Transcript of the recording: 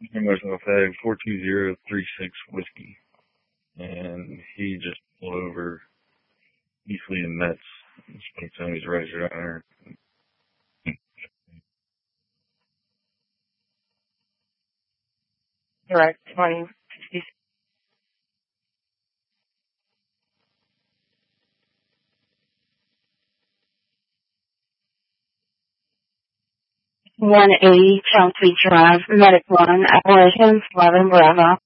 Pretty much off ag 42036 whiskey, and he just pulled over Eastleigh and Metz. Spoke to him, he's registered on there. Direct 2060. 180 Chelsea Drive, Medic 1, Appalachians, 11 Bravo.